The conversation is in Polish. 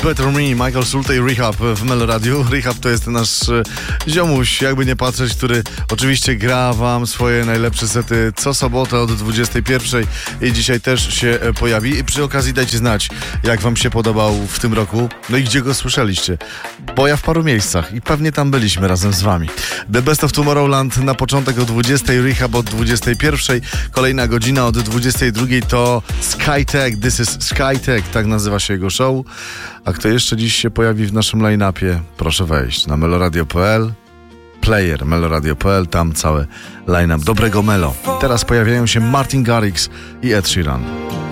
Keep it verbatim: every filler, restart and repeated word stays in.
Better Me, Michael Sulte i Rehab w Meloradiu. Rehab to jest nasz e, ziomuś, jakby nie patrzeć, który oczywiście gra wam swoje najlepsze sety co sobotę od dwudziestej pierwszej i dzisiaj też się e, pojawi. I przy okazji dajcie znać, jak wam się podobał w tym roku, no i gdzie go słyszeliście. Bo ja w paru miejscach i pewnie tam byliśmy razem z wami. The Best of Tomorrowland na początek o dwudziestej, Rehab od dwudziestej pierwszej, kolejna godzina od dwudziestej drugiej to Skytech, This is Skytech, tak nazywa się jego show. A kto jeszcze dziś się pojawi w naszym line-upie? Proszę wejść na meloradio kropka p l, player meloradio kropka p l, tam cały line-up dobrego melo. Teraz pojawiają się Martin Garrix i Ed Sheeran.